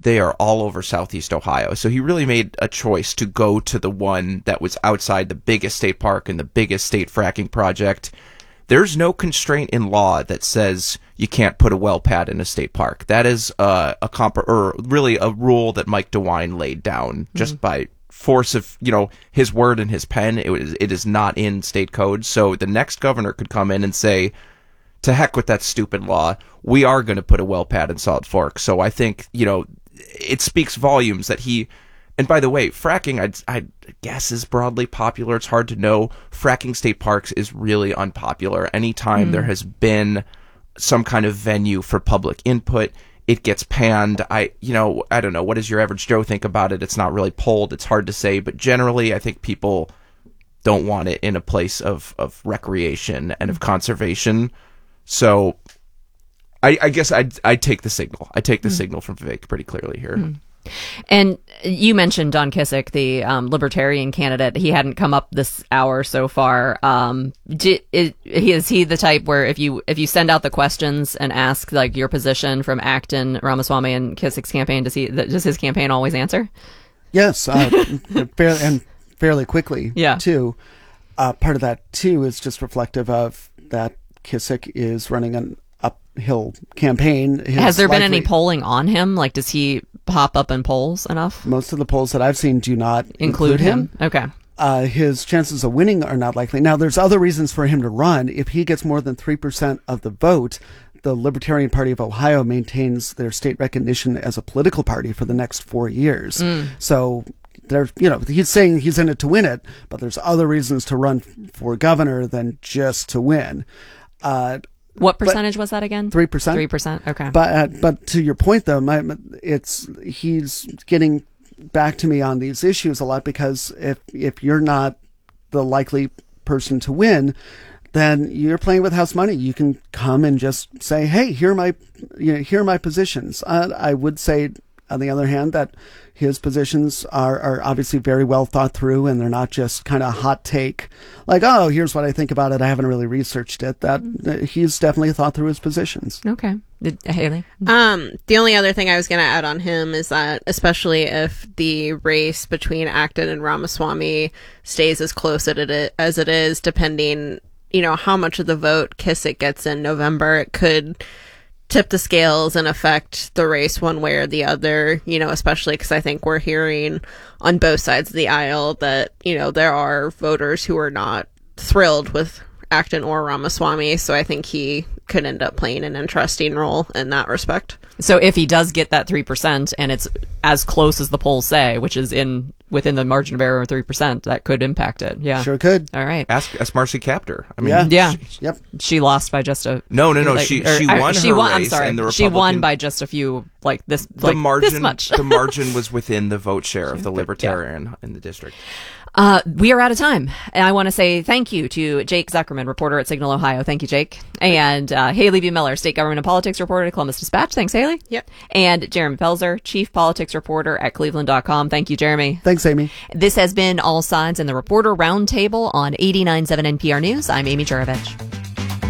they are all over Southeast Ohio. So he really made a choice to go to the one that was outside the biggest state park and the biggest state fracking project. There's no constraint in law that says you can't put a well pad in a state park. That is really a rule that Mike DeWine laid down just by force of, his word and his pen. It is not in state code. So the next governor could come in and say, to heck with that stupid law. We are going to put a well pad in Solid Fork. So I think, it speaks volumes that he, and by the way, fracking, I guess, is broadly popular. It's hard to know. Fracking state parks is really unpopular. Anytime there has been some kind of venue for public input, it gets panned. I don't know. What does your average Joe think about it? It's not really polled. It's hard to say. But generally, I think people don't want it in a place of recreation and of conservation. So I guess I'd take the signal. I take the signal from Vivek pretty clearly here. And you mentioned Don Kissick, the Libertarian candidate. He hadn't come up this hour so far. Is he the type where if you send out the questions and ask like your position from Acton, Ramaswamy, and Kissick's campaign, does his campaign always answer? Yes, fairly quickly. Yeah. Too. Part of that too is just reflective of that Kissick is running an uphill campaign. Has there been any polling on him? Like, does he pop up in polls enough? Most of the polls that I've seen do not include him. Okay. His chances of winning are not likely. Now, there's other reasons for him to run. If he gets more than 3% of the vote, the Libertarian Party of Ohio maintains their state recognition as a political party for the next 4 years. So there's, he's saying he's in it to win it, but there's other reasons to run for governor than just to win. What percentage was that again? 3%. 3%. Okay. But to your point though, he's getting back to me on these issues a lot, because if you're not the likely person to win, then you're playing with house money. You can come and just say, "Hey, here are my positions." I would say, on the other hand, that his positions are obviously very well thought through, and they're not just kind of hot take, like, "Oh, here's what I think about it. I haven't really researched it." That he's definitely thought through his positions. Okay. Haley? The only other thing I was going to add on him is that, especially if the race between Acton and Ramaswamy stays as close as it is, depending, how much of the vote Kissick gets in November, it could tip the scales and affect the race one way or the other, especially because I think we're hearing on both sides of the aisle that, there are voters who are not thrilled with Acton or Ramaswamy. So I think he could end up playing an interesting role in that respect. So if he does get that 3% and it's as close as the polls say, which is within the margin of error of 3%, that could impact it. Yeah. Sure could. All right. Ask Marcy Kaptur. I mean, yeah. Yep. She lost by just a... No. She won her race. I'm sorry. And the she won by just a few, this much. The margin was within the vote share of the Libertarian in the district. We are out of time. And I want to say thank you to Jake Zuckerman, reporter at Signal Ohio. Thank you, Jake. And Haley B. Miller, state government and politics reporter at Columbus Dispatch. Thanks, Haley. Yep. And Jeremy Pelzer, chief politics reporter at Cleveland.com. Thank you, Jeremy. Thanks, Amy. This has been All Sides and the Reporter Roundtable on 89.7 NPR News. I'm Amy Juravich.